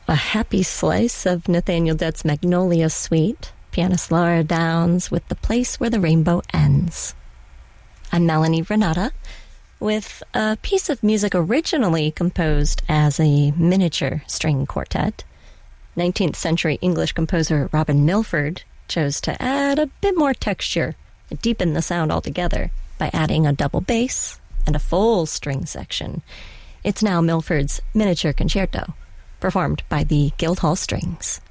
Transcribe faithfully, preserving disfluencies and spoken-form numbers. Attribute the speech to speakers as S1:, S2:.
S1: a happy slice of Nathaniel Dett's Magnolia Suite, pianist Laura Downs with The Place Where the Rainbow Ends. I'm Melanie Renata with a piece of music originally composed as a miniature string quartet. nineteenth century English composer Robin Milford chose to add a bit more texture and deepen the sound altogether by adding a double bass and a full string section. It's now Milford's Miniature Concerto, performed by the Guildhall Strings.